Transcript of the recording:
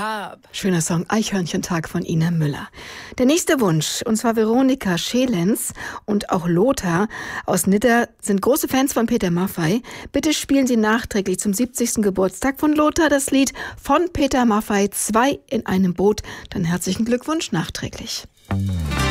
hab. Schöner Song, Eichhörnchentag von Ina Müller. Der nächste Wunsch, und zwar Veronika Schelenz und auch Lothar aus Nidda sind große Fans von Peter Maffay. Bitte spielen Sie nachträglich zum 70. Geburtstag von Lothar das Lied von Peter Maffay, 2 in einem Boot. Dann herzlichen Glückwunsch nachträglich.